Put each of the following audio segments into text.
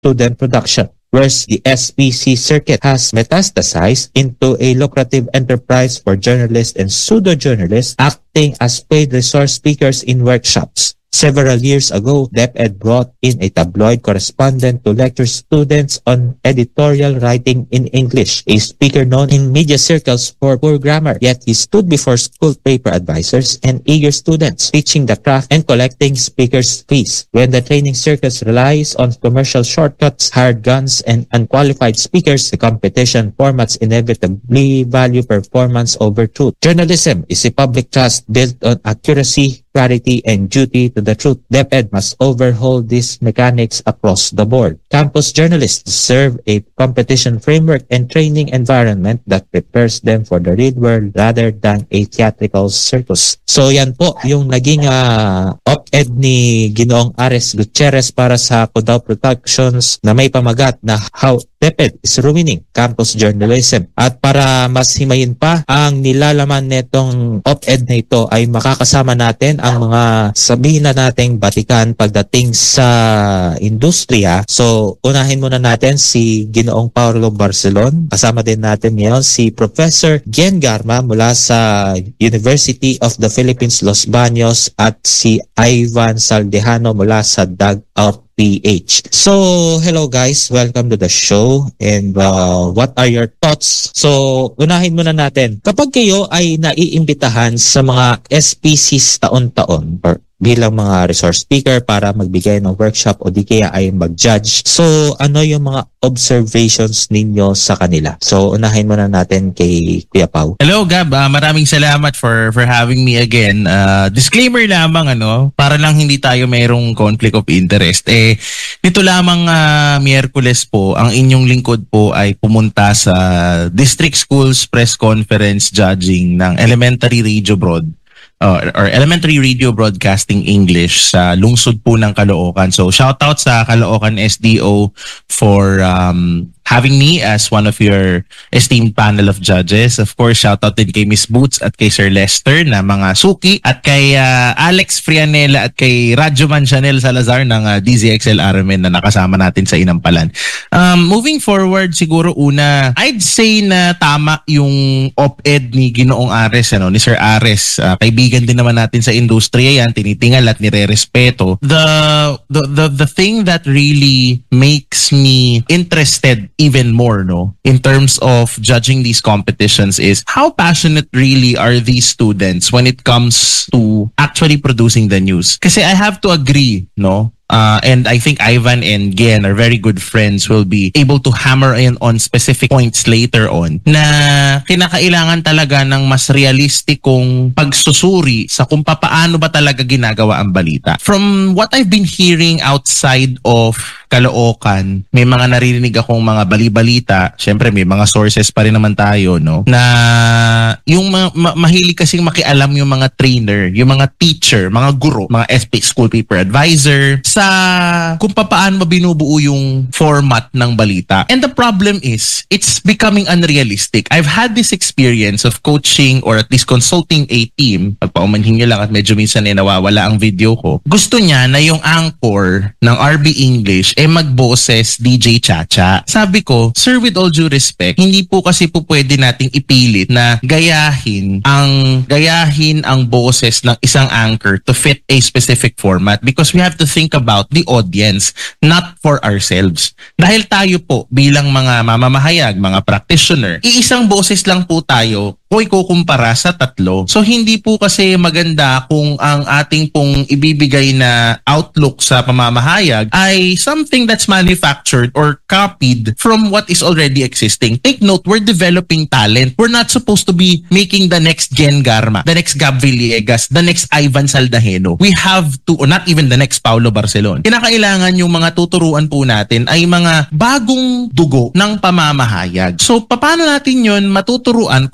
student production, whereas the SPC circuit has metastasized into a lucrative enterprise for journalists and pseudo-journalists acting as paid resource speakers in workshops. Several years ago, DepEd brought in a tabloid correspondent to lecture students on editorial writing in English, a speaker known in media circles for poor grammar. Yet he stood before school paper advisors and eager students, teaching the craft and collecting speakers' fees. When the training circus relies on commercial shortcuts, hired guns, and unqualified speakers, the competition formats inevitably value performance over truth. Journalism is a public trust built on accuracy, clarity, and duty to the truth. DepEd must overhaul these mechanics across the board. Campus journalists deserve a competition framework and training environment that prepares them for the real world rather than a theatrical circus. So yan po yung naging op-ed ni Ginoong Ares Gutierrez para sa Codao Productions na may pamagat na How DepEd is Ruining Campus Journalism. At para mas himayin pa ang nilalaman netong op-ed na ito ay makakasama natin ang mga sabihin na nating batikan pagdating sa industriya. So unahin muna natin si Ginoong Paulo Barcelon. Kasama din natin ngayon si Professor Gen Garma mula sa University of the Philippines Los Baños at si Ivan Saldejano mula sa DagOut PH. So, hello guys, welcome to the show and what are your thoughts? So, unahin muna natin. Kapag kayo ay naiimbitahan sa mga SPCs taon-taon or bilang mga resource speaker para magbigay ng workshop o di kaya ay mag-judge. So, ano yung mga observations ninyo sa kanila? So, unahin muna natin kay Kuya Pau. Hello Gab, maraming salamat for having me again. Disclaimer lamang para lang hindi tayo mayroong conflict of interest. Nito lamang Miyerkules po, ang inyong lingkod po ay pumunta sa District Schools Press Conference judging ng Elementary Radio or Elementary Radio Broadcasting English sa lungsod po ng Caloocan. So shoutout sa Caloocan SDO for having me as one of your esteemed panel of judges. Of course, shoutout din kay Miss Boots at kay Sir Lester na mga suki at kay Alex Frianela at kay Radyoman Chanel Salazar ng DZXL Armen na nakasama natin sa Inampalan. Moving forward, siguro una, I'd say na tama yung op-ed ni Ginoong Ares, ni Sir Ares. Kaibigan din naman natin sa industriya yan, tinitingal at nirerespeto. The thing that really makes me interested even more in terms of judging these competitions is how passionate really are these students when it comes to actually producing the news. Kasi I have to agree, and I think Ivan and Gen are very good friends, will be able to hammer in on specific points later on na kinakailangan talaga ng mas realistikong pagsusuri sa kung paano ba talaga ginagawa ang balita. From what I've been hearing outside of Caloocan, may mga naririnig akong mga bali-balita. Siyempre may mga sources pa rin naman tayo, na yung mahilig kasing makialam yung mga trainer, yung mga teacher, mga guro, mga SP school paper advisor sa kung paano ba binubuo yung format ng balita. And the problem is, it's becoming unrealistic. I've had this experience of coaching or at least consulting a team. Pagpaumanhin nyo lang at medyo minsan nawawala ang video ko. Gusto niya na yung anchor ng RB English magboses DJ Chacha. Sabi ko, sir, with all due respect, hindi po kasi po pwede nating ipilit na gayahin ang boses ng isang anchor to fit a specific format because we have to think about the audience, not for ourselves. Dahil tayo po bilang mga mamamahayag, mga practitioner, iisang boses lang po tayo o ikukumpara sa tatlo. So hindi po kasi maganda kung ang ating pong ibibigay na outlook sa pamamahayag ay something that's manufactured or copied from what is already existing. Take note, we're developing talent. We're not supposed to be making the next Gen Garma, the next Gab Villegas, the next Ivan Saldajeno. We have to, or not even the next Paulo Barcelon. Kinakailangan yung mga tuturuan po natin ay mga bagong dugo ng pamamahayag. So paano natin yun matuturuan kung ang gusto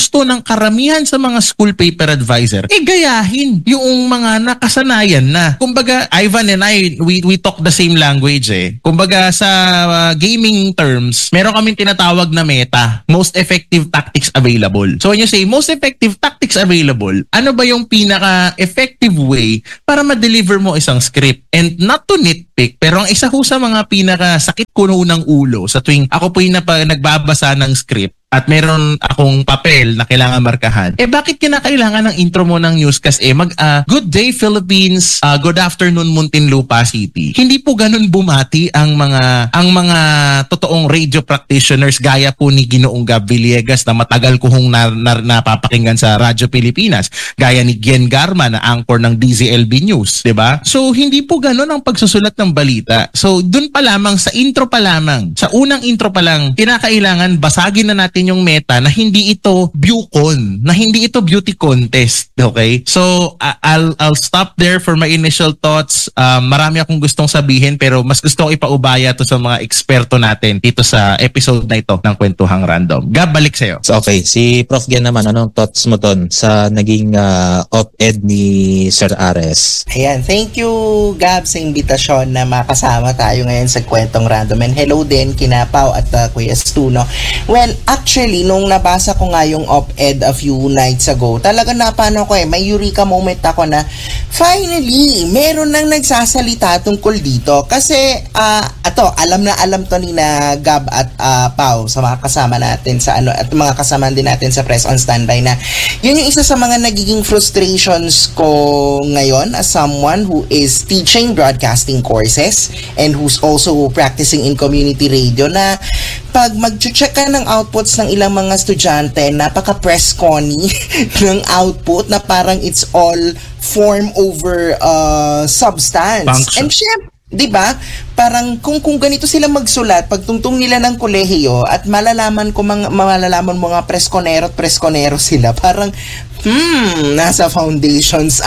gusto ng karamihan sa mga school paper advisor, gayahin yung mga nakasanayan na. Kumbaga, Ivan and I, we talk the same language Kumbaga, sa gaming terms, meron kaming tinatawag na meta, most effective tactics available. So when you say most effective tactics available, ano ba yung pinaka-effective way para ma-deliver mo isang script? And not to nitpick, pero ang isa ko sa mga pinaka-sakit kuno ng ulo sa tuwing ako po yung nagbabasa ng script at meron akong papel na kailangan markahan, bakit kinakailangan ng intro mo ng newscast good day Philippines, good afternoon Muntinlupa City. Hindi po ganun bumati ang mga totoong radio practitioners gaya po ni Ginoong Gab Villegas na matagal ko hong napapakinggan sa Radyo Pilipinas, gaya ni Gien Garma na anchor ng DZLB News, 'di ba? So hindi po ganun ang pagsusulat ng balita. So dun pa lamang sa intro pa lamang, sa unang intro pa lang, kinakailangan basagin na natin yung meta na hindi ito viewcon, na hindi ito beauty contest. Okay? So, I'll stop there for my initial thoughts. Marami akong gustong sabihin pero mas gusto ko ipaubaya to sa mga eksperto natin dito sa episode na ito ng Kwentuhang Random. Gab, balik sa'yo. So, okay. Si Prof. Gian naman, anong thoughts mo ton sa naging op-ed ni Sir Ares? Ayan, thank you Gab sa imbitasyon na makasama tayo ngayon sa Kwentong Random. And hello din kina Pao at Kuya Stu, no? Well, actually, nung nabasa ko nga yung op-ed a few nights ago, talaga napano ko may eureka moment ako na finally, meron nang nagsasalita tungkol dito. Kasi, alam to ni na Gab at Pao sa mga kasama natin sa at mga kasama din natin sa Press on Standby na yun yung isa sa mga nagiging frustrations ko ngayon as someone who is teaching broadcasting courses and who's also practicing in community radio na pag mag-check ka ng outputs ng ilang mga estudyante, napaka-press conny ng output na parang it's all form over substance. Function. And syempre, 'di ba? Parang kung ganito sila magsulat pagtungtong nila ng kolehiyo at malalaman mo mga preskonero sila, parang nasa foundations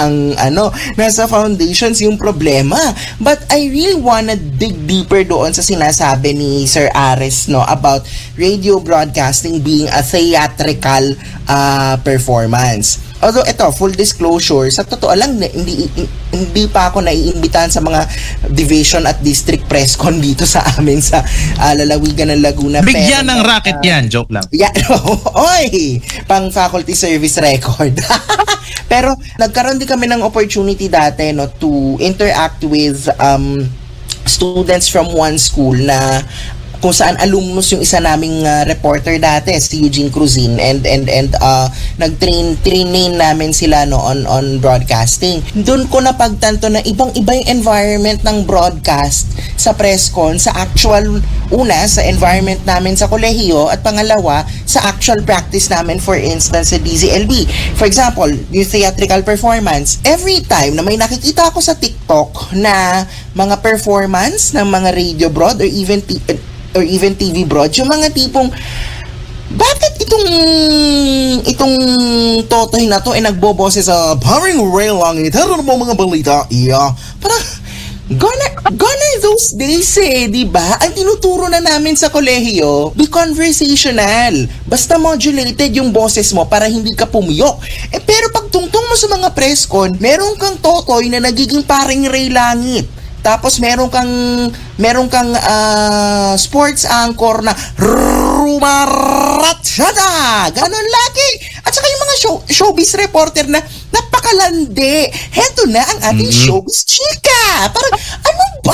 yung problema. But I really wanna dig deeper doon sa sinasabi ni Sir Ares, no, about radio broadcasting being a theatrical performance. Although ito, full disclosure, sa totoo lang, hindi pa ako naiimbitahan sa mga division at district press con dito sa amin sa lalawigan ng Laguna. Bigyan ng racket yan, joke lang. Yeah, oy! Pang faculty service record. Pero nagkaroon din kami ng opportunity dati, no, to interact with students from one school na kung saan alumnus yung isa naming reporter dati, si Eugene Cruzin, and nag-train namin sila, no, on broadcasting. Doon ko napagtanto na ibang-iba yung environment ng broadcast sa presscon, sa actual, sa environment namin sa kolehiyo, at pangalawa, sa actual practice namin, for instance, sa DZLB. For example, yung theatrical performance, every time na may nakikita ako sa TikTok na mga performance ng mga radio broad or even TV broad, yung mga tipong bakit itong totoy na to nagboboses sa paring rail lang itaro mo mga balita, parang gone are those days di ba? Ang tinuturo na namin sa kolehiyo, be conversational, basta modulated yung boses mo para hindi ka pumiyok. Pero pag tungtong mo sa mga press con, meron kang totoy na nagiging paring rail langit. Tapos meron kang sports anchor na rumaratsyada, ganon lagi. At saka yung mga showbiz reporter na napakalandi. Heto na ang ating showbiz chika. Parang ano ba?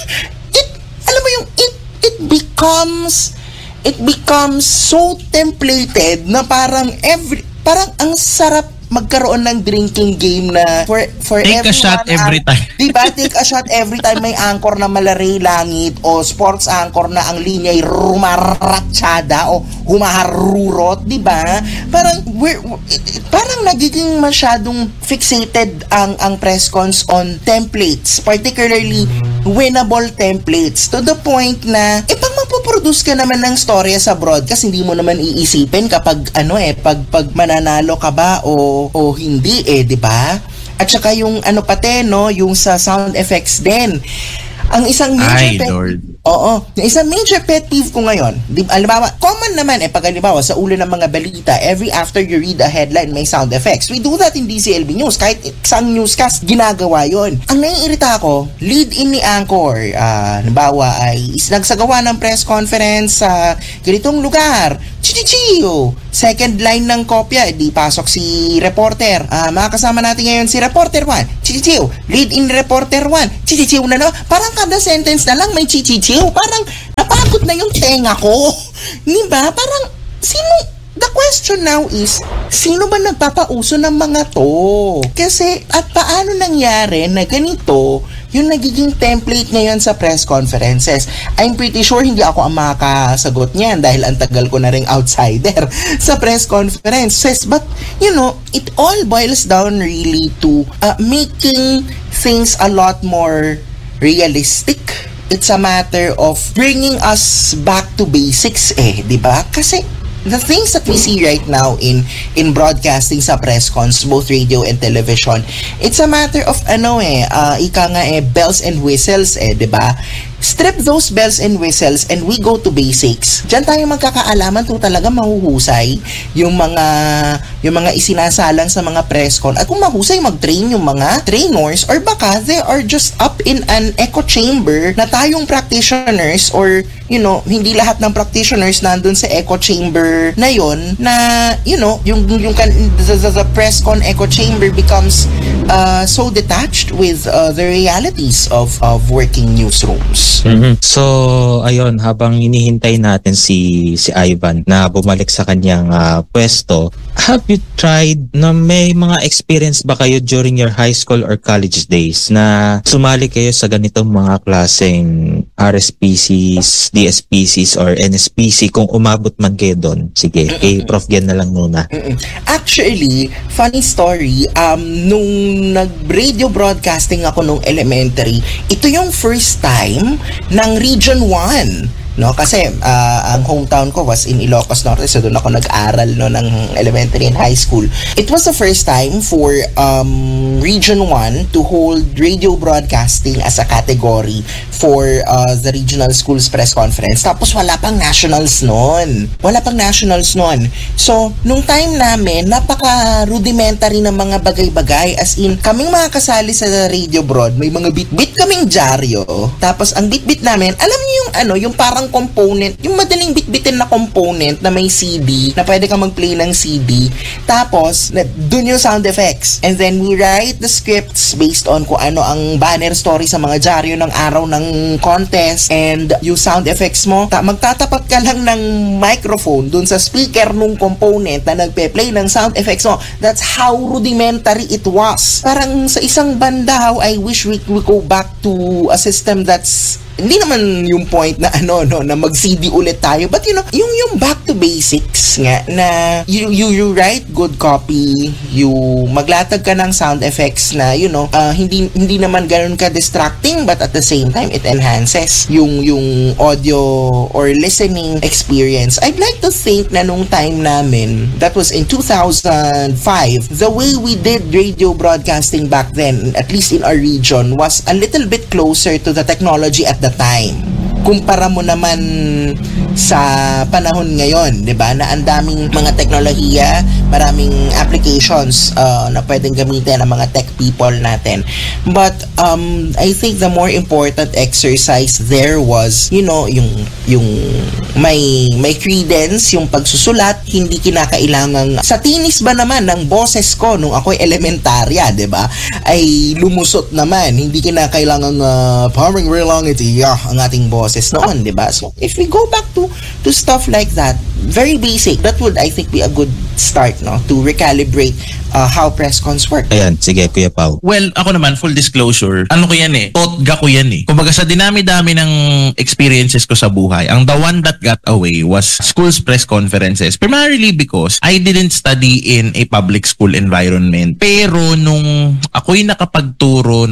It becomes so templated na parang ang sarap magkaroon ng drinking game na for take a shot every time. Diba? Take a shot every time may anchor na malaray langit o sports anchor na ang linya ay rumaratsyada o humaharurot, diba? Parang nagiging masyadong fixated ang press cons on templates, particularly winnable templates, to the point na pag magpo-produce ka naman ng storya sa broadcast, hindi mo naman iisipin kapag pag mananalo ka ba o hindi, di ba? At saka yung yung sa sound effects din. Ang isang major Lord. Oo. Yung isang major pet peeve ko ngayon, halimbawa, common naman pag halimbawa sa ulo ng mga balita, every after you read a headline, may sound effects. We do that in DCLB News. Kahit isang newscast, ginagawa yon. Ang naiirita ako, lead in ni Anchor, halimbawa ay nagsagawa ng press conference sa ganitong lugar. Chichichiyo! Second line ng kopya, di pasok si reporter. Makakasama natin ngayon si reporter 1. Chichichiyo! Lead in reporter 1. Chichichiyo na no? Parang kada sentence na lang may chichichiyo. Parang napagod na yung tenga ko. Diba? Parang, the question now is, sino ba nagpapauso ng mga to? Kasi, at paano nangyari na ganito yung nagiging template ngayon sa press conferences? I'm pretty sure hindi ako ang makakasagot niyan dahil ang tagal ko na ring outsider sa press conferences. But, it all boils down really to making things a lot more realistic. It's a matter of bringing us back to basics diba? Kasi the things that we see right now in broadcasting sa press cons, both radio and television, it's a matter of bells and whistles diba? Strip those bells and whistles and we go to basics. Diyan tayo magkakaalaman kung talaga mahuhusay yung mga isinasalang sa mga press con, at kung mahusay mag-train yung mga trainers, or baka they are just up in an echo chamber na tayong practitioners, or hindi lahat ng practitioners nandun sa echo chamber na yon, na the press con echo chamber becomes so detached with the realities of working newsrooms. Mm-hmm. So, ayun, habang inihintay natin si Ivan na bumalik sa kanyang pwesto, have you tried na may mga experience ba kayo during your high school or college days na sumali kayo sa ganitong mga klaseng RSPCs, DSPCs, or NSPC, kung umabot man kayo doon? Sige, kay Prof. Gen na lang muna. Actually, funny story, nung nag-radio broadcasting ako nung elementary, ito yung first time ng Region 1. No, kasi ang hometown ko was in Ilocos Norte, so doon ako nag-aral ng elementary and high school. It was the first time for Region 1 to hold radio broadcasting as a category for the regional schools press conference. Tapos wala pang nationals noon. So, nung time namin, napaka-rudimentary ng mga bagay-bagay, as in, kaming mga kasali sa radio broad, may mga bit-bit kaming dyaryo. Tapos ang bit-bit namin, alam niyo yung parang component, yung madaling bitbitin na component na may CD, na pwede ka mag-play ng CD. Tapos, dun yung sound effects. And then, we write the scripts based on kung ano ang banner story sa mga dyaryo ng araw ng contest. And yung sound effects mo, magtatapat ka lang ng microphone dun sa speaker nung component na nagpe-play ng sound effects mo. That's how rudimentary it was. Parang sa isang banda, I wish we go back to a system that's hindi naman yung point na na mag-CD ulit tayo, but yung back to basics nga, na you write good copy, you maglatag ka ng sound effects na hindi naman ganoon ka distracting, but at the same time it enhances yung audio or listening experience. I'd like to think na nung time namin, that was in 2005, the way we did radio broadcasting back then, at least in our region, was a little bit closer to the technology at the time. Kumpara mo naman sa panahon ngayon, 'di ba? Na ang daming mga teknolohiya, maraming applications na pwedeng gamitin ng mga tech people natin. But I think the more important exercise there was, yung may credence, yung pagsusulat, hindi kinakailangang sa tinis ba naman ng boses ko nung ako'y elementarya, 'di ba? Ay lumusot naman, hindi kinakailangang powering reality ang ating boses noon, 'di ba? So if we go back to stuff like that, very basic, that would, I think, be a good start, no, to recalibrate how press cons work. Ayan, sige, Kuya Pao. Well, ako naman, full disclosure, ko yan totga ko yan Kumbaga sa dinami-dami ng experiences ko sa buhay, the one that got away was school's press conferences, primarily because I didn't study in a public school environment. Pero nung ako'y nakapagturo,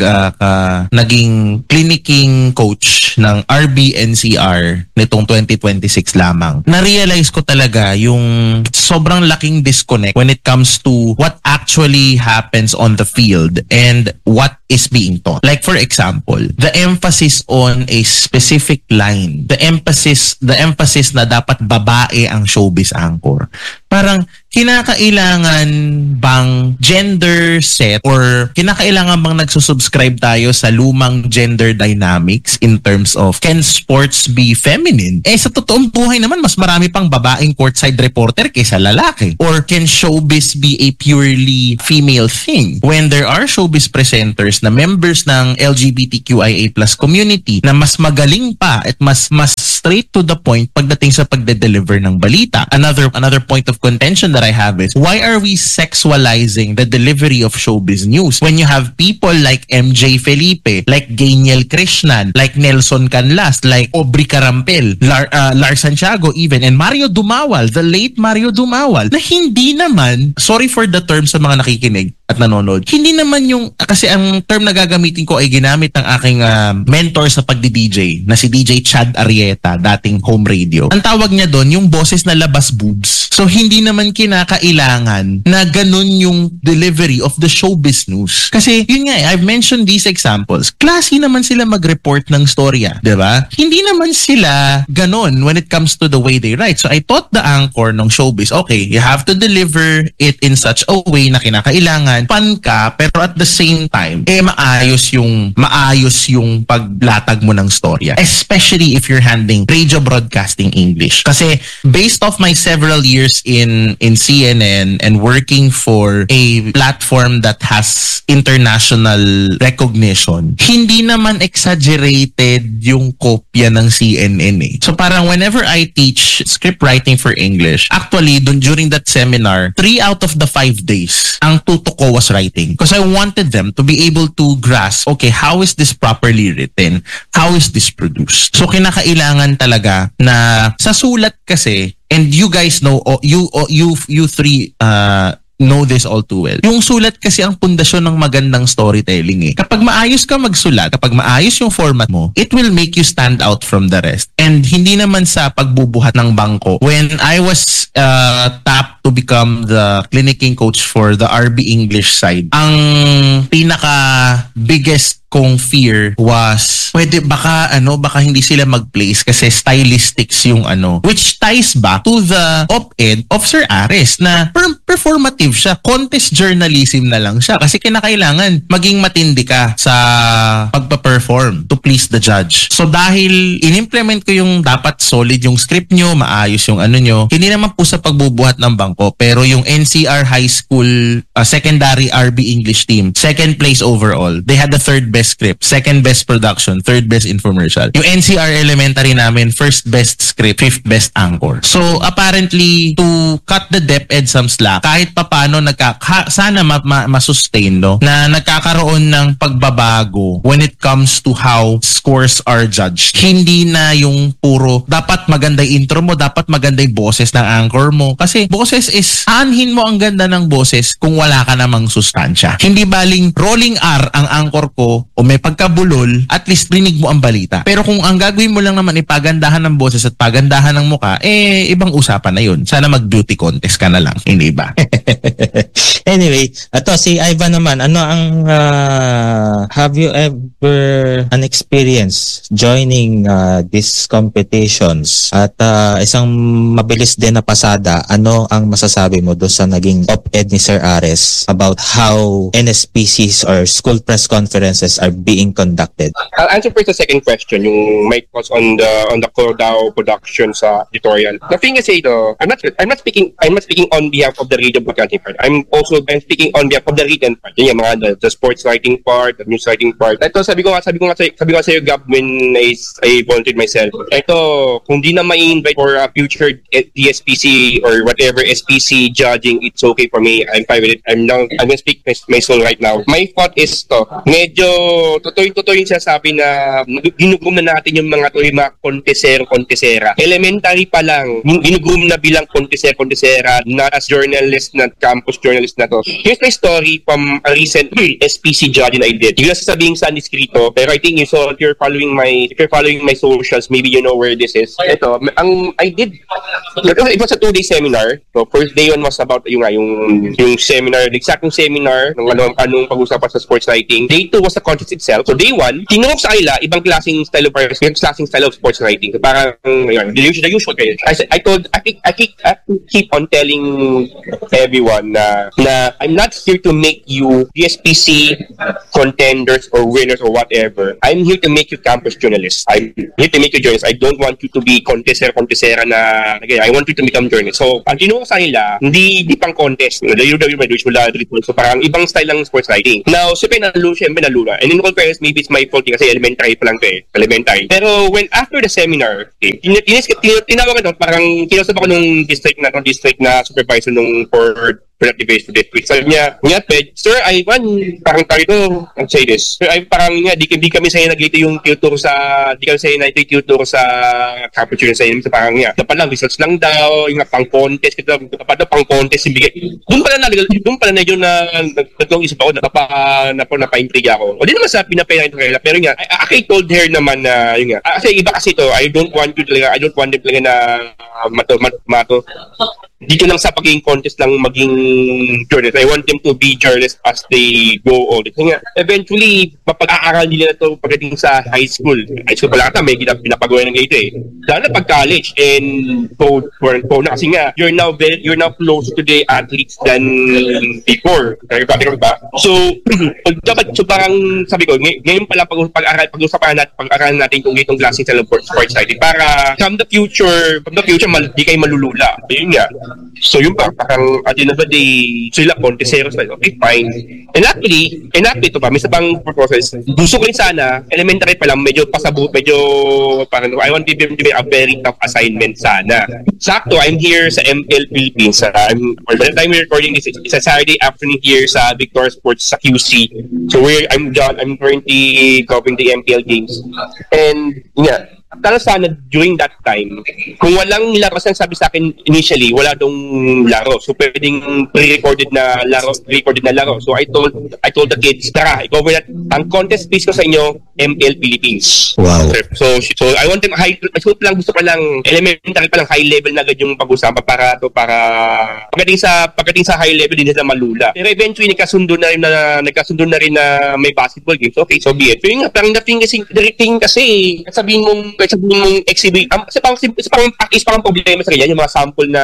naging clinicking coach ng RBNCR nitong 2026 lamang, na-realize ko talaga yung sobrang laking disconnect when it comes to to what actually happens on the field and what is being taught. Like for example, the emphasis on a specific line, the emphasis na dapat babae ang showbiz anchor. Parang kinakailangan bang gender set or kinakailangan bang nagsusubscribe tayo sa lumang gender dynamics in terms of can sports be feminine? Sa totoong buhay naman, mas marami pang babaeng courtside reporter kaysa lalaki. Or can showbiz be a purely female thing? When there are showbiz presenters na members ng LGBTQIA+ community na mas magaling pa at mas straight to the point pagdating sa pagde-deliver ng balita. Another point of contention that I have is, why are we sexualizing the delivery of showbiz news when you have people like MJ Felipe, like Gainiel Krishnan, like Nelson Canlas, like Aubrey Carampel, Lars Santiago even, and Mario Dumawal, the late Mario Dumawal, na hindi naman, sorry for the term sa mga nakikinig at nanonood, hindi naman yung, kasi ang term na gagamitin ko ay ginamit ng aking mentor sa pagdi-DJ, na si DJ Chad Arieta, dating home radio. Ang tawag niya doon, yung boses na labas boobs. So hindi naman kinakailangan na ganun yung delivery of the showbiz news. Kasi yun nga, I've mentioned these examples. Classy naman sila mag-report ng storya, di ba? Hindi naman sila ganun when it comes to the way they write. So I taught the anchor ng showbiz, okay, you have to deliver it in such a way na kinakailangan fun ka, pero at the same time, maayos yung paglatag mo ng storya. Especially if you're handling radio broadcasting English. Kasi based off my several years in CNN and working for a platform that has international recognition, hindi naman exaggerated yung kopya ng CNN eh. So parang whenever I teach script writing for English, actually during that seminar, 3 out of the 5 days, ang tutok ko was writing. Because I wanted them to be able to grasp, okay, how is this properly written? How is this produced? So kinakailangan talaga na sa sulat kasi, and you guys know, you three know this all too well. Yung sulat kasi ang pundasyon ng magandang storytelling eh. Kapag maayos ka magsulat, kapag maayos yung format mo, it will make you stand out from the rest. And hindi naman sa pagbubuhat ng bangko. When I was tapped to become the clinicking coach for the RB English side, ang pinaka biggest kong fear was baka hindi sila mag-place kasi stylistics yung which ties back to the op-ed of Sir Ares na performative siya, contest journalism na lang siya kasi kinakailangan maging matindi ka sa pagpa-perform to please the judge. So dahil in-implement ko yung dapat solid yung script nyo, maayos yung nyo, hindi naman po sa pagbubuhat ng bangko, pero yung NCR High School secondary RB English team, second place overall. They had the third best script, second best production, third best infomercial. Yung NCR elementary namin, first best script, fifth best anchor. So apparently, to cut the DepEd some slack, kahit papano sana masustain na nagkakaroon ng pagbabago when it comes to how scores are judged. Hindi na yung puro dapat maganda yung intro mo, dapat maganda yung boses ng anchor mo. Kasi boses is, aanhin mo ang ganda ng boses kung wala ka namang sustansya. Hindi baling rolling R ang anchor ko o may pagkabulol, at least rinig mo ang balita. Pero kung ang gagawin mo lang naman ipagandahan ng boses at pagandahan ng muka, ibang usapan na yun. Sana mag-beauty contest ka na lang. Hindi ba? Anyway, ito si Ivan naman, have you ever an experience joining these competitions? At isang mabilis din na pasada, ano ang masasabi mo doon sa naging op-ed ni Sir Ares about how NSPCs or school press conferences are being conducted? I'll answer first the second question, yung my thoughts on the Cordao production sa editorial. The thing is, I'm not speaking on behalf of the radio broadcasting part. I'm speaking on behalf of the written part. Yun yung mga the sports writing part, the news writing part. Ito sabi ko nga sa iyo, Gab, when I volunteered myself. Ito, kung di na ma-invite for a future DSPC or whatever SPC judging, it's okay for me. I'm fine with it. I'm gonna speak my soul right now. My thought is to, medyo totoo yung sinasabi na ginugum na natin yung mga kontesera. Elementary pa lang, ginugum na bilang kontesera, not as journalist, not campus journalist na to. Here's my story from a recent SPC judging I did. Yung sasabihin sa diskrito, pero I think if you're following my socials, maybe you know where this is. Ito, I did, it was a 2-day seminar. So first day one was about yung seminar, the exact seminar ng anong pag-usapan sa sports writing. Day 2 was the contest itself. So day 1, tinurok sa kanila ibang klaseng style of sports writing. So, parang the usual. I keep on telling everyone na I'm not here to make you DSPC contenders or winners or whatever. I'm here to make you campus journalists. I'm here to make you journalists. I don't want you to be contesera na again, I want you to become journalists. So, ang tinurok sa kanila, hindi pang contest. So, parang ibang style ng sports writing. Now, siyempre nalula. And in all fairness, maybe it's my fault kasi elementary pa lang to eh. Elementary. Pero when after the seminar, tinawag ko, parang kinusap ako nung district na supervisor nung for productive to district. Sabi niya, sir, I want, parang tayo to, I'll say this. Sir, I parang nga, di kami sa'yo nag-ito yung tutor sa campus yun sa'yo. So, parang nga, dapat lang, results lang daw, yung pang-contest, dapat pang contest, doon pala na yun na nagtong isip ako, napa-intriga ako. O di naman sa pinapayang ito kanila, pero nga, I told her naman na, yun nga, kasi iba kasi to, I don't want them talaga na mato. Dito lang sa pagiging contest lang maging journalist. I want them to be journalists as they go on. Kasi nga, eventually, mapag-aaral nila na ito pagdating sa high school. High school pala ata, may pinapagawa ng ganito eh. Lalo na pag-college and pro na kasi nga, you're now close to the athletes than before. Ba? So parang sabi ko, ngayon pala pag-aralan natin kung itong klaseng sa sports side para from the future, di kayo malulula. Ayun nga. So yung parang at the end of the day, sila contesteros like, okay, fine. And actually ito pa, may sabang process. Gusto ko rin sana, elementary pa lang, medyo parang I want to be a very tough assignment sana. Sakto, I'm here sa ML Philippines. By the time we're recording this, it's a Saturday afternoon here sa Victor Sports sa QC. So I'm currently covering the MPL games. And yeah, tala sana during that time, kung walang laro, kasi sabi sa akin initially, wala dong laro. So pwedeng pre-recorded na laro. So I told the kids, tara, i-cover that. Ang contest piece ko sa inyo, ML Philippines. Wow. So I want them gusto ko lang elementary pa lang, high level na agad yung pag-usapan para pagdating sa high level din sila malula. Pero eventually nagkasundo na rin na may basketball games. Okay, so be it. Pero yung parang dating kasi sabihin mong exhibit, isa pang problema sa kanya, yung mga sample na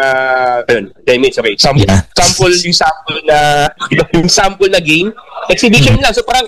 sample na game, exhibition lang. So parang,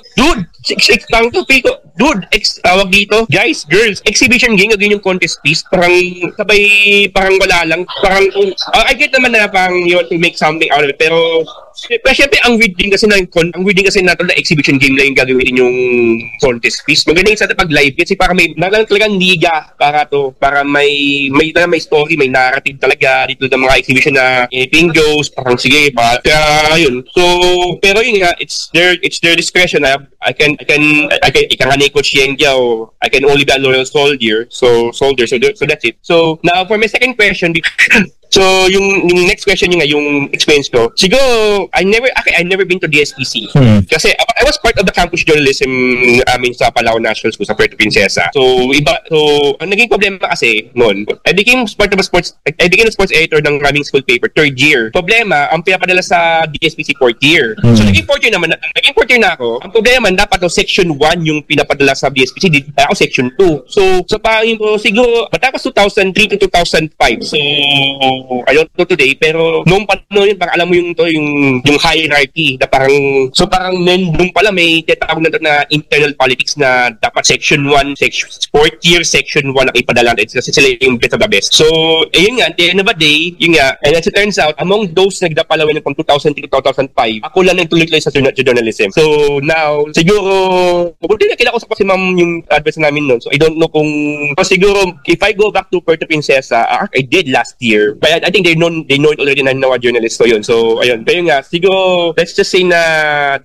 tawag dito, guys, girls, exhibition game, yung contest piece, parang wala lang. Parang, I get naman na parang you want to make something out of it, pero syempre, ang weird din kasi na exhibition game lang yung gagawin yung contest piece. Maganda yung sa pag live kasi para may talagang liga para may story, may narrative talaga dito ng mga exhibition na anything goes, parang sige pa. Yun. So, pero yun nga, it's their discretion. I can ni Coach Yengyao, I can only be a loyal soldier. So that's it. So, now for my second question, so yung next question yung experience ko. Siguro I never been to DSPC. Kasi I was part of the campus journalism sa Palawan National School sa Puerto Princesa. So ang naging problema kasi noon, I became a sports editor ng aming school paper third year. Problema, ang pinapadala sa DSPC fourth year. So naging fourth year na ako. Ang problema, dapat section 1 yung pinapadala sa DSPC, ako section 2. So parang siguro matapos 2003 to 2005. So I don't know today, pero noong panahon yun, parang alam mo yung hierarchy na parang nung pala may tinatawag na internal politics na dapat section 1, fourth year section 1 ang ipadala natin kasi sila yung best of the best. So ayun nga, at the end of the day, yun nga, and as it turns out, among those nagdapalawan from 2003 to 2005, ako lang nagtuloy sa journalism. So now, siguro buti na kilala ko sa kasi ma'am yung advice namin noon. So I don't know kung siguro if I go back to Puerto Princesa, I did last year, Kaya I think they know it already na mga journalists ko yun. So, ayun. Pero nga, siguro, let's just say na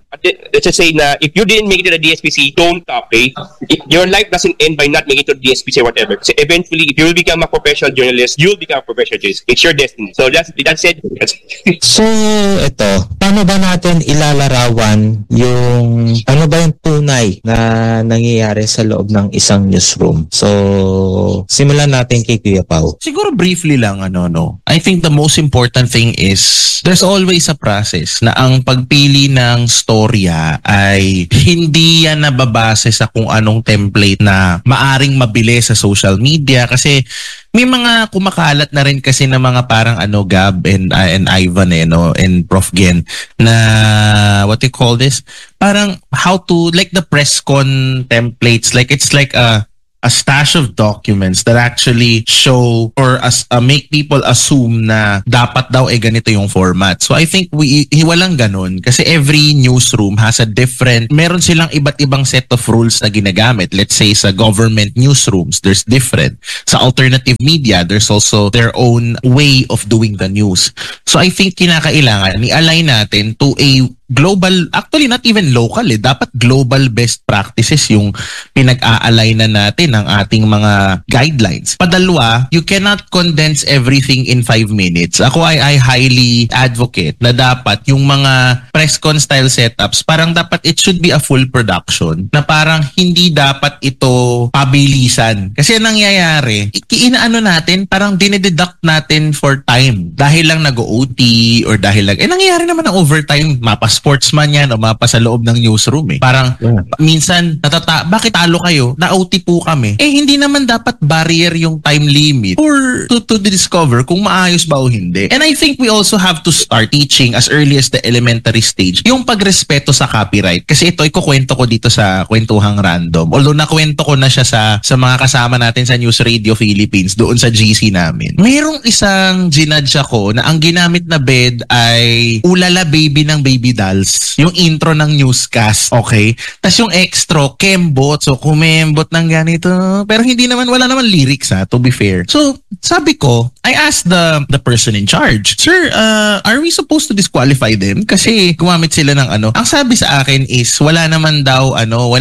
if you didn't make it to the DSPC, don't stop, okay? Your life doesn't end by not making it to the DSPC or whatever. So eventually, if you will become a professional journalist, you'll become a professional journalist. It's your destiny. So that's it. So, ito, paano ba natin ilalarawan yung, ano ba yung tunay na nangyayari sa loob ng isang newsroom? So, simulan natin kay Kuya Pao. Siguro briefly lang, I think the most important thing is there's always a process na ang pagpili ng storya ay hindi yan nababase sa kung anong template na maaring mabilis sa social media kasi may mga kumakalat na rin kasi na mga parang Gab and Ivan and Prof Gen na what you call this, parang how to like the press con templates, like it's like a stash of documents that actually show or make people assume na dapat daw ganito yung format. So I think walang ganun kasi every newsroom has a different, meron silang iba't ibang set of rules na ginagamit. Let's say sa government newsrooms, there's different. Sa alternative media, there's also their own way of doing the news. So I think kinakailangan i-align natin to a global, actually not even local dapat global best practices yung pinag-aalay na natin ng ating mga guidelines. Padalwa, you cannot condense everything in 5 minutes. Ako I highly advocate na dapat yung mga press con style setups, parang dapat it should be a full production na parang hindi dapat ito pabilisan. Kasi nangyayari, inaano natin, parang dinededuct natin for time dahil lang nag-OT or dahil lang, nangyayari naman ang overtime, sportsman yan o mapa sa loob ng newsroom Parang minsan bakit talo kayo? Na-OT po kami. Hindi naman dapat barrier yung time limit or to discover kung maayos ba o hindi. And I think we also have to start teaching as early as the elementary stage yung pagrespeto sa copyright. Kasi ito ikukwento ko dito sa Kwentuhang Random. Although nakwento ko na siya sa mga kasama natin sa News Radio Philippines doon sa GC namin. Mayroong isang ginadge ako na ang ginamit na bed ay Ulala Baby ng Baby Dolls, yung intro ng newscast, okay? Tapos yung extra, kembot, so kumembot ng ganito. Pero hindi naman, wala naman lyrics to be fair. So, sabi ko, I asked the person in charge, Sir, are we supposed to disqualify them? Kasi gumamit sila ng Ang sabi sa akin is, wala naman daw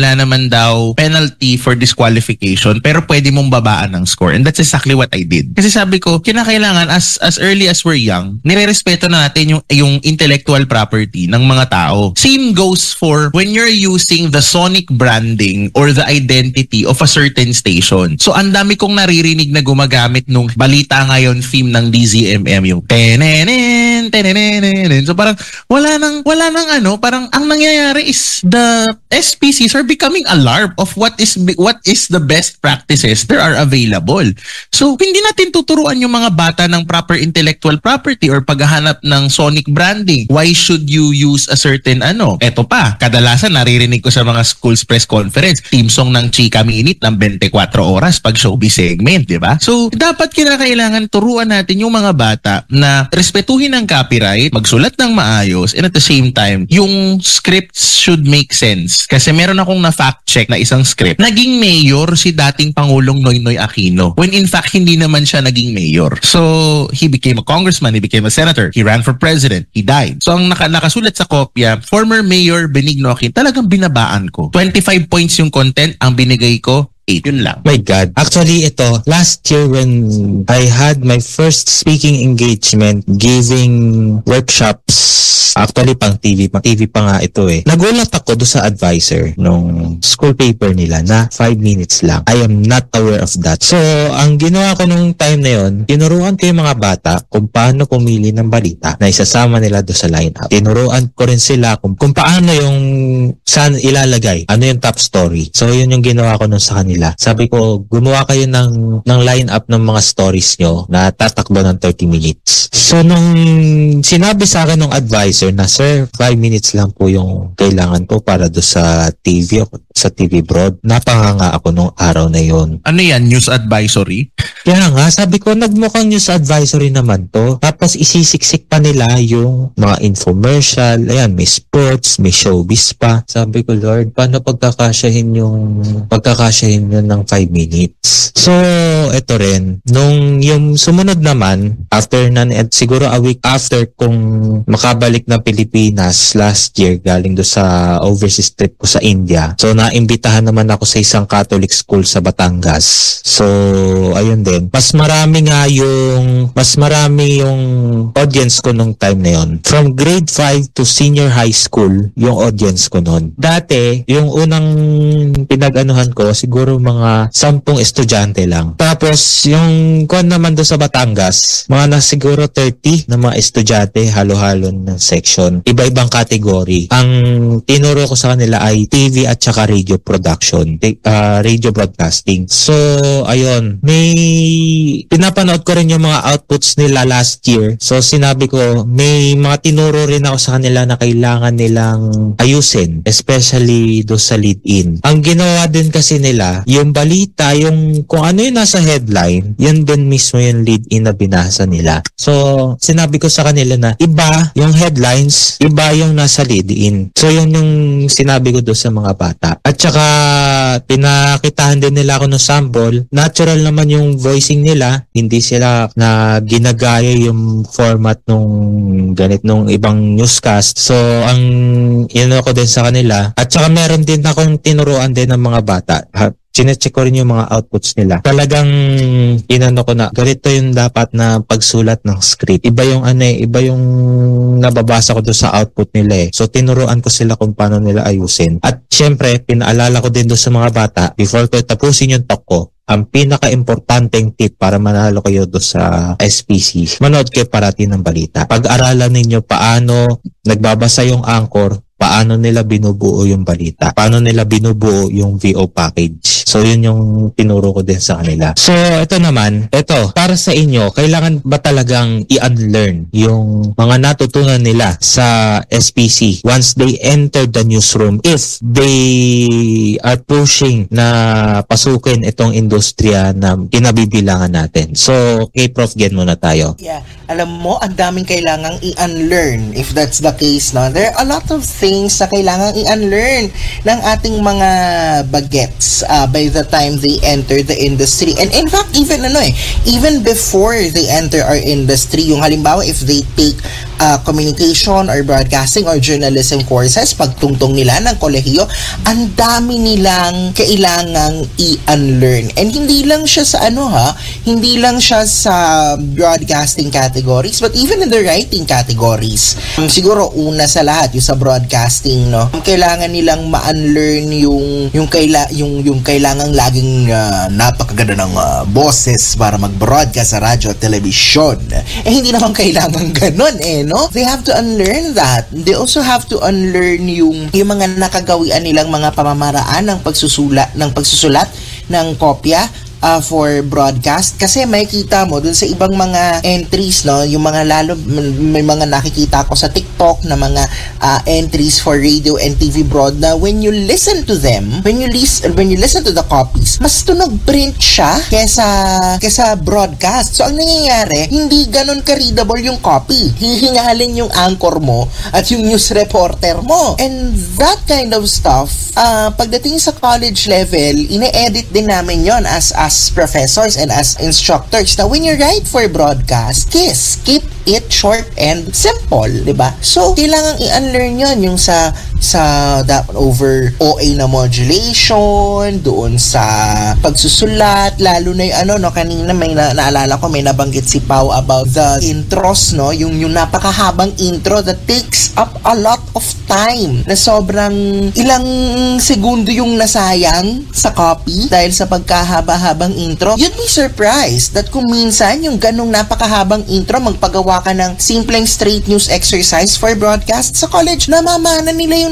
penalty for disqualification, pero pwede mong babaan ng score. And that's exactly what I did. Kasi sabi ko, kinakailangan, as early as we're young, nirerespeto na natin yung intellectual property ng mga tao. Same goes for when you're using the sonic branding or the identity of a certain station. So ang dami kong naririnig na gumagamit nung balita ngayon theme ng DZMM, yung tenenen, tenenen. So parang wala nang parang ang nangyayari is the SPCs are becoming alarmed of what is the best practices there are available. So hindi natin tuturuan yung mga bata ng proper intellectual property or paghahanap ng sonic branding. Why should you use a certain Eto pa, kadalasan naririnig ko sa mga schools press conference, team song ng Chika Minute ng 24 oras pag showbiz segment, di ba? So, dapat kinakailangan turuan natin yung mga bata na respetuhin ang copyright, magsulat ng maayos, and at the same time, yung scripts should make sense. Kasi meron akong na-fact check na isang script. Naging mayor si dating Pangulong Noynoy Aquino when in fact hindi naman siya naging mayor. So, he became a congressman, he became a senator, he ran for president, he died. So, ang nakasulat sa kopya, former Mayor Benigno Aquino, talagang binabaan ko. 25 points yung content, ang binigay ko, 8. Yun lang. My God. Actually, ito, last year when I had my first speaking engagement giving workshops, actually pang TV pa nga ito nagulat ako do sa advisor nung school paper nila na 5 minutes lang. I am not aware of that. So, ang ginawa ko nung time na yun, tinuruan ko yung mga bata kung paano pumili ng balita na isasama nila do sa lineup. Tinuruan ko rin sila kung paano yung saan ilalagay, ano yung top story. So, yun yung ginawa ko nung sa kanila. Sabi ko, gumawa kayo ng lineup ng mga stories nyo na tatakbo ng 30 minutes. So, nung sinabi sa akin ng advisor, supervisor na, sir, 5 minutes lang po yung kailangan ko para do sa TV o sa TV Broad. Napanganga ako nung araw na yon. Ano yan? News advisory? Kaya nga, sabi ko, nagmukhang news advisory naman to. Tapos isisiksik pa nila yung mga infomercial. Ayan, may sports, may showbiz pa. Sabi ko, Lord, paano pagkakasyahin yun ng 5 minutes? So, ito rin. Nung yung sumunod naman, after siguro a week after kung makabalik na Pilipinas last year, galing do sa overseas trip ko sa India. So, naimbitahan naman ako sa isang Catholic school sa Batangas. So, ayun din. Mas marami yung audience ko nung time na yun. From grade 5 to senior high school, yung audience ko nun. Dati, yung unang pinag-anuhan ko, siguro mga 10 estudyante lang. Tapos, yung kuwan naman doon sa Batangas, mga na siguro 30 na mga estudyante, halo-halo ng section. Iba-ibang category. Ang tinuro ko sa kanila ay TV at saka radio production, radio broadcasting. So, ayun, may pinapanood ko rin yung mga outputs nila last year. So, sinabi ko, may mga tinuro rin ako sa kanila na kailangan nilang ayusin, especially do sa lead-in. Ang ginawa din kasi nila, yung balita, yung kung ano yung nasa headline, yan din mismo yung lead-in na binasa nila. So, sinabi ko sa kanila na iba yung headlines, iba yung nasa lead-in. So, yun yung sinabi ko do sa mga bata. At saka, pinakitahan din nila ako ng sample. Natural naman yung voicing nila. Hindi sila na ginagaya yung format nung ibang newscast. So, ang ko din sa kanila. At saka meron din akong tinuruan din ng mga bata. Chinecheck ko rin yung mga outputs nila. Talagang ko na, ganito yung dapat na pagsulat ng script. Iba yung nababasa ko doon sa output nila eh. So, tinuruan ko sila kung paano nila ayusin. At syempre, pinaalala ko din doon sa mga bata, before ko tapusin yung talk ko, ang pinaka-importanteng tip para manalo kayo doon sa SPC, manood kayo parati ng balita. Pag-aralan ninyo paano nagbabasa yung anchor, paano nila binubuo yung balita, paano nila binubuo yung VO package. So, yun yung tinuro ko din sa kanila. So, ito, para sa inyo, kailangan ba talagang i-unlearn yung mga natutunan nila sa SPC once they enter the newsroom if they are pushing na pasukin itong industriya na kinabibilangan natin? So, kay Prof. Gen muna tayo. Yeah. Alam mo, ang daming kailangang i-unlearn if that's the case, no? There are a lot of things na kailangang i-unlearn ng ating mga bagets by the time they enter the industry. And in fact, even before they enter our industry, yung halimbawa, if they take communication or broadcasting or journalism courses, pagtungtong nila ng kolehiyo, ang dami nilang kailangang i-unlearn. And hindi lang siya sa broadcasting categories, but even in the writing categories. Siguro una sa lahat yung sa broadcasting, no, kailangan nilang ma-unlearn yung kailangang laging napakaganda ng boses para mag-broadcast sa radyo at television. Hindi naman kailangan ganun no? They have to unlearn that. They also have to unlearn yung mga nakagawian nilang mga pamamaraan ng pagsusulat ng kopya for broadcast, kasi makikita mo dun sa ibang mga entries, no, yung mga may mga nakikita ko sa TikTok na mga entries for radio and TV broad na when you listen to them, when you listen to the copies, mas tunog print siya kesa broadcast. So ang nangyayari, hindi ganun ka-readable yung copy. Hihingalin yung anchor mo at yung news reporter mo. And that kind of stuff, pagdating sa college level, ine-edit din namin yon as professors and as instructors. Now, when you write for broadcast, keep it short and simple, diba? So, kailangan i-unlearn yon yung sa over OA na modulation, doon sa pagsusulat, lalo na yung kanina may naalala ko, may nabanggit si Pao about the intros, no? Yung napakahabang intro that takes up a lot of time, na sobrang ilang segundo yung nasayang sa copy dahil sa pagkahaba-habang intro. You'd be surprised that kung minsan yung ganong napakahabang intro, magpagawa ka ng simpleng straight news exercise for broadcast sa college, namamana nila yung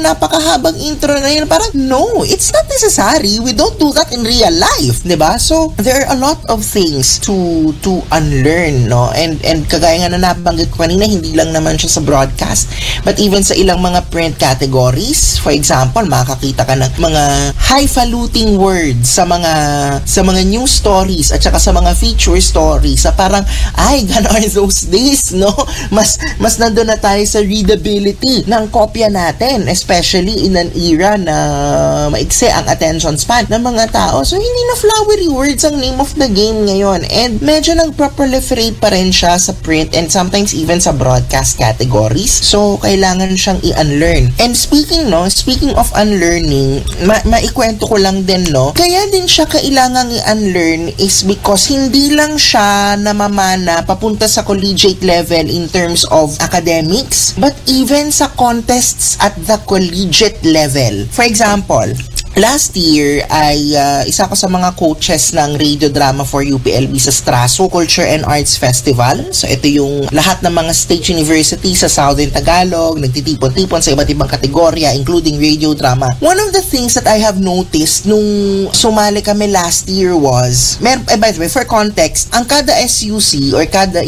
yung napakahabang intro na yun. Parang, no, it's not necessary. We don't do that in real life, diba? So, there are a lot of things to unlearn, no? And kagaya nga na nabanggit ko kanina, hindi lang naman siya sa broadcast, but even sa ilang mga print categories. For example, makakita ka ng mga highfalutin words sa mga news stories at saka sa mga feature stories sa parang, ay, gone are those days, no? Mas nandun na tayo sa readability ng kopya natin, especially in an era na maikse ang attention span ng mga tao. So, hindi na flowery words ang name of the game ngayon. And medyo nagpa-proliferate pa rin siya sa print and sometimes even sa broadcast categories. So, kailangan siyang i-unlearn. And speaking of unlearning, maikwento ko lang din, no? Kaya din siya kailangang i-unlearn is because hindi lang siya namamana papunta sa collegiate level in terms of academics, but even sa contests at the collegiate level. For example, last year ay isa ko sa mga coaches ng radio drama for UPLB sa Straso Culture and Arts Festival. So ito yung lahat ng mga state universities sa Southern Tagalog, nagtitipon-tipon sa iba't ibang kategorya including radio drama. One of the things that I have noticed nung sumali kami last year was, by the way, for context, ang kada SUC or kada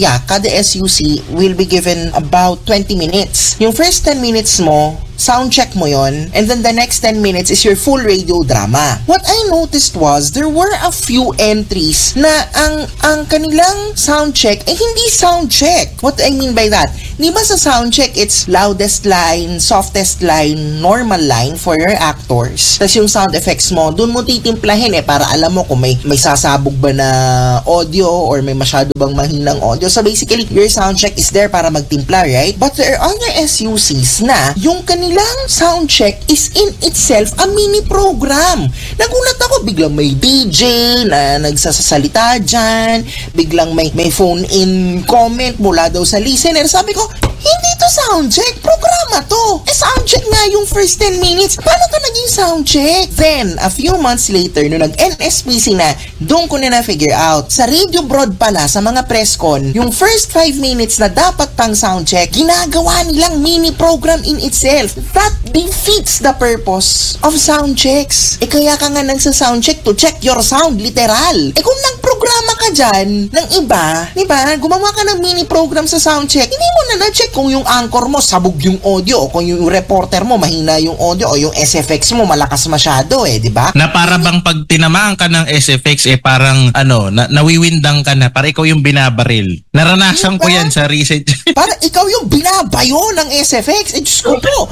SUC will be given about 20 minutes. Yung first 10 minutes mo, sound check mo yon, and then the next 10 minutes is your full radio drama. What I noticed was there were a few entries na ang kanilang sound check ay hindi sound check. What I mean by that, di ba sa sound check it's loudest line, softest line, normal line for your actors. Tapos yung sound effects mo, dun mo titimplahin para alam mo kung may sasabog ba na audio or may masyado bang mahinang audio. So basically, your sound check is there para magtimpla, right? But there are other SUCs na yung kanilang sound check is in itself a mini program. Nagulat ako, biglang may DJ na nagsasalita dyan, biglang may phone in comment mula daw sa listener. Sabi ko, hindi to sound check, programa to. Sound check nga yung first 10 minutes. Paano to naging sound check? Then, a few months later, nung nag-NSPC na, doon ko na figure out. Sa radio broad pala, sa mga press con, yung first 5 minutes na dapat pang sound check, ginagawa nilang mini program in itself. That defeats the purpose of sound checks. Kaya ka nga nagsa-sound check to check your sound, literal. Kung nagprograma ka dyan ng iba, di ba, gumawa ka ng mini program sa sound check, hindi mo na na-check kung yung anchor mo sabog yung audio o kung yung reporter mo mahina yung audio o yung SFX mo malakas masyado di ba? Na para bang pag tinamaan ka ng SFX parang nawiwindang ka na, para ikaw yung binabaril. Naranasan ko yan sa recent. Para ikaw yung binabayo ng SFX. Diyos ko po.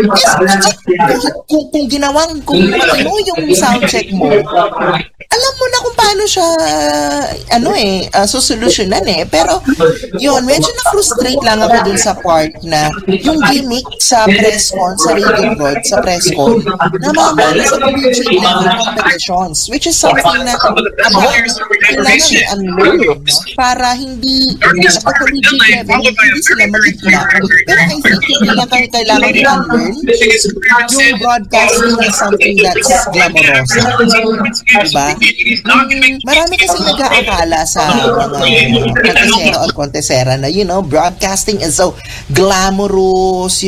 Kung matino yung sound check mo, alam mo na kung paano siya susolusyonan pero yun, medyo na-frustrate lang ako dun sa part na yung gimmick sa press con, sa radio broad, sa press con, namamali sa collegiate level competitions, which is something na kailangan i-unlearn para hindi sa collegiate level hindi sila magigla. Pero I think hindi na kailangan i-unlearn yung broadcasting is something that's glamorous. Diba? Marami kasi nag-aakala sa mga kontesero at kontesera na, broadcasting is so glamorous,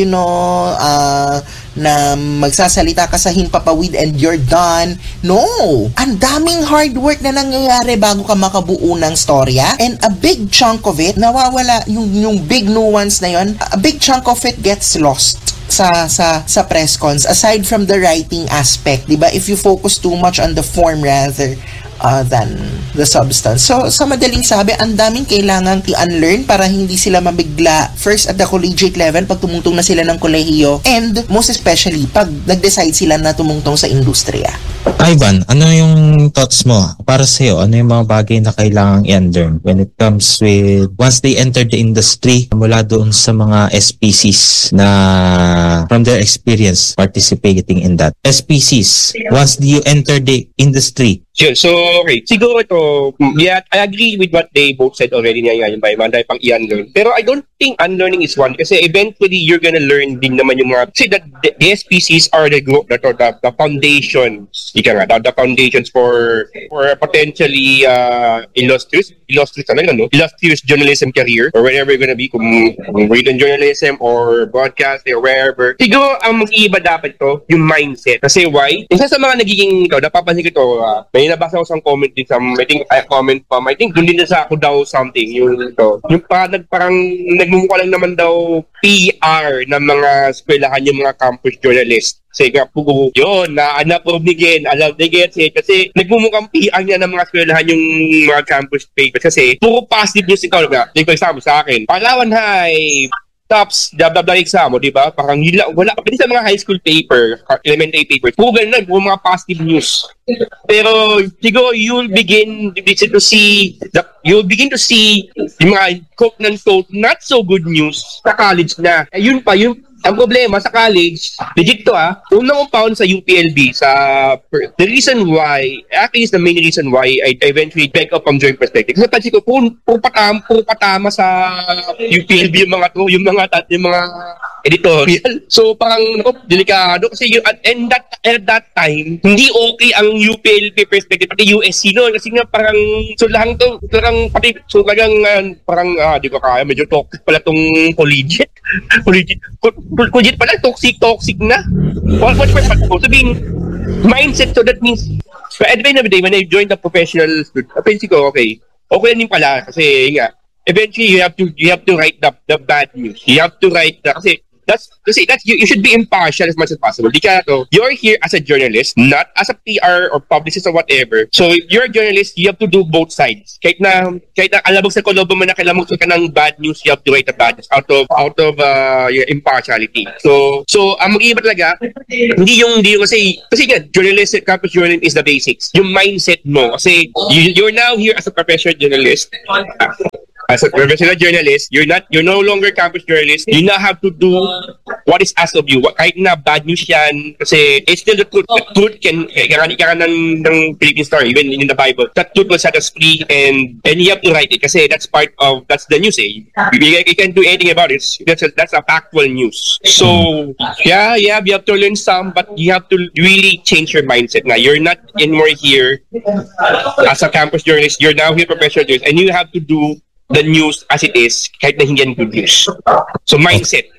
na magsasalita ka sa himpapawid and you're done. No! Ang daming hard work na nangyayari bago ka makabuo ng storya, and a big chunk of it, nawawala yung big nuance na yun, a big chunk of it gets lost sa press cons aside from the writing aspect, diba? If you focus too much on the form rather than the substance. So, sa madaling sabi, ang daming kailangang i-unlearn para hindi sila mabigla first at the collegiate level pag tumungtong na sila ng kolehiyo, and most especially pag nag-decide sila na tumungtong sa industriya. Ivan, ano yung thoughts mo para sa'yo? Ano yung mga bagay na kailangang i-unlearn when it comes with once they enter the industry mula doon sa mga SPCs na from their experience participating in that? SPCs, once you enter the industry, Yun. So, okay. Siguro ito, yeah, I agree with what they both said already niya yung by Manday pang i-unlearn. Pero I don't think unlearning is one kasi eventually you're gonna learn din naman yung mga, kasi the SPCs are the foundations. Ika nga, the foundations for potentially illustrious talaga, no? Illustrious journalism career or wherever you're gonna be, kung written journalism or broadcasting or wherever. Siguro, ang mag-iiba dapat to, yung mindset. Kasi why? Isa sa mga nagiging, napapansin ko ito, may nabasa ko sa comment din sa, I think doon din sa ako daw something, yung parang nagmumukha lang naman daw PR ng mga eskwelahan yung mga campus journalist. Kasi nga po, yun, na-approve ni Gen, alam ni Gen, kasi nagmumukhang PR niya ng mga eskwelahan yung mga campus papers. Kasi puro positive news ikaw, like for example sa akin, Palawan High, tops, exam mo, di ba? Parang wala pa sa mga high school paper, elementary papers. Puro ganun lang, puro mga positive news. Pero siguro you'll begin to see yung mga quote-unquote not so good news sa college na. Ayun pa, ang problema sa college, legit to unang pound sa UPLB, the reason why, actually is the main reason why I eventually back up from Joint Perspective. Kasi pansin ko, puro patama sa UPLB yung mga editorial. So parang delikado kasi at that time hindi okay ang UPLB perspective pati USC noon kasi nga parang di ko kaya medyo toxic pala tong collegiate pala toxic na. What sabihin mindset, so that means at the end of the day when I joined the professional student, napansin ko okay din pala kasi nga eventually you have to write the bad news. You have to write kasi you should be impartial as much as possible. You're here as a journalist, not as a PR or publicist or whatever. So if you're a journalist, you have to do both sides. Kahit na alabog sa kolobo mo na kailangan ka ng bad news, you have to write the bad news out of your impartiality. So ang mag-iiba talaga, hindi kasi nga campus journalism is the basics. Yung mindset mo kasi you're now here as a professional journalist. As a professional journalist, you're no longer campus journalist. You now have to do what is asked of you. Kahit na bad news yan, kasi it's still the truth. The truth can ng Philippine story, even in the Bible. That truth will set us free, and you have to write it kasi that's the news. You can't do anything about it. That's a factual news. So yeah, you have to learn some, but you have to really change your mindset. Now you're not anymore here as a campus journalist. You're now here professional journalist, and you have to do the news as it is, kahit na hindi yan good news. So, mindset.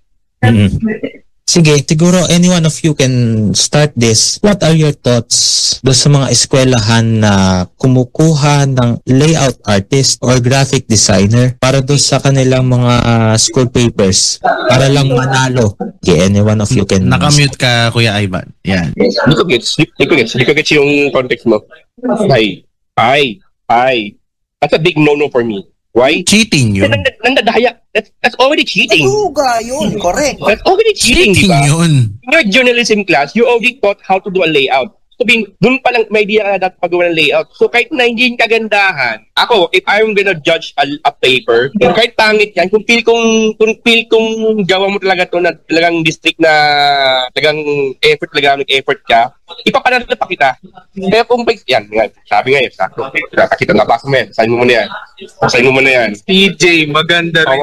Sige, siguro any one of you can start this. What are your thoughts do sa mga eskwelahan na kumukuha ng layout artist or graphic designer para do sa kanilang mga school papers para lang manalo? Okay, any one of you can... Nakamute ka, Kuya Ivan. Yan. Hindi ko gets yung context mo. Ay. That's a big no-no for me. Why? Cheating yun. Nandadaya. That's already cheating. Naguga yun, correct. That's already cheating, di ba? Yun. In your journalism class, you already taught how to do a layout. So, dun pa lang may idea ka na dapat pagawa ng layout. So, kahit na hindi yung kagandahan, ako, if I'm gonna judge a paper, kahit pangit yan, kung feel kong gawa mo talaga to na talagang district na talagang nag-effort ka, ipapanalo pa kita. Kaya kung yan, sabi nga yun, sakto. Kita na, basa mo yan. Sign mo muna yan. TJ, maganda rin.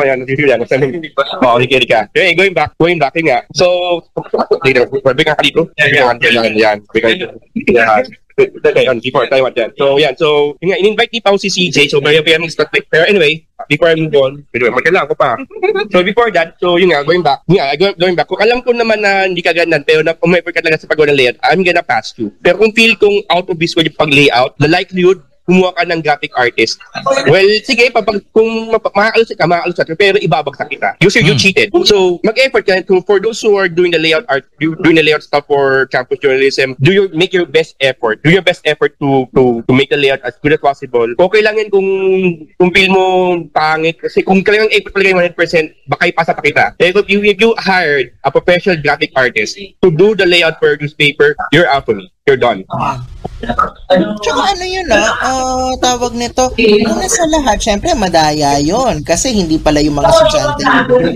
Hindi ka. Okay, going back, yun nga. So, pwede ka dito? Yan. Before Taiwan yan. So, yan. So, in-invite ni Pao si CJ. So, pero anyway, before I move on, magkailangan ko pa. So, before that, so, yun nga, going back. Kung alam ko naman na hindi ka ganun, pero na umeport ka talaga sa paggawa ng layout, I'm gonna pass you. Pero kung feel kong out of this ko yung pag-layout, the likelihood, kumuha ka ng graphic artist. Well, sige, kung makakalusot ka, pero ibabagsak kita. You cheated. So, mag-effort ka. For those who are doing the layout stuff for campus journalism, make your best effort. Do your best effort to make the layout as good as possible. Okay lang yan kung feel mo pangit. Kasi kung kailangan effort talaga yung 100%, baka ipasa pa kita. If you hired a professional graphic artist to do the layout for newspaper, you're out for me. You're done. Tsaka ano yun tawag nito, una sa lahat, syempre madaya yun kasi hindi pala yung mga estudyante yung gawa.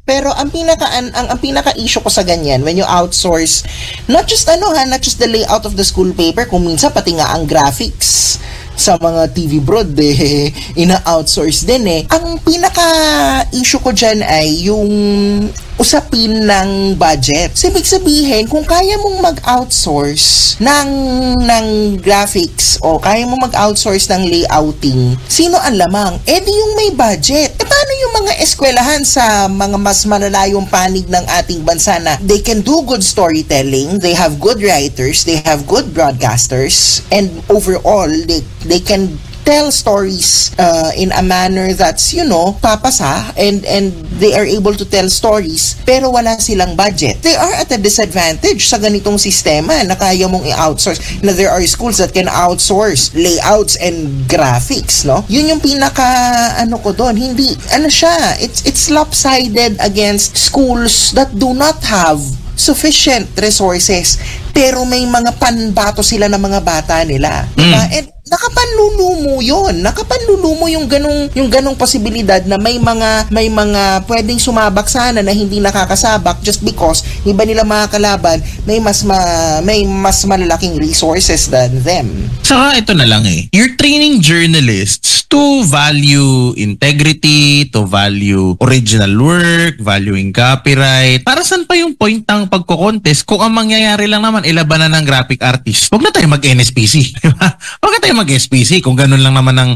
Pero ang pinaka issue ko sa ganyan when you outsource not just the layout of the school paper, kung minsan pati nga ang graphics sa mga TV broad ina-outsource din Ang pinaka-issue ko dyan ay yung usapin ng budget. So, ibig sabihin, kung kaya mong mag-outsource ng graphics o kaya mong mag-outsource ng layouting, sino ang lamang? Di yung may budget. Paano yung mga eskwelahan sa mga mas malalayong panig ng ating bansa na they can do good storytelling, they have good writers, they have good broadcasters, and overall, they can tell stories in a manner that's, papasa and they are able to tell stories pero wala silang budget. They are at a disadvantage sa ganitong sistema na kaya mong i-outsource. Na there are schools that can outsource layouts and graphics, no? Yun yung pinaka ko doon. Hindi, it's lopsided against schools that do not have sufficient resources pero may mga panbato sila ng mga bata nila. Diba? And nakapanlulumo yung ganong posibilidad na may mga pwedeng sumabak sana na hindi nakakasabak just because iba nila mga kalaban may mas malalaking resources than them. Saka ito na lang you're training journalists to value integrity, to value original work, valuing copyright. Para saan pa yung point ng pagko-contest kung ang mangyayari lang naman ilabanan ng graphic artist? Huwag na tayo mag-NSPC. Huwag na tayo mag-SPC kung ganun lang naman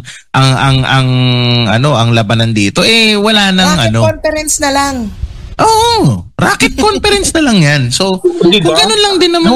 ang labanan dito. Wala nang conference na lang. Oo, racket conference na lang yan. So, kung ganun lang din naman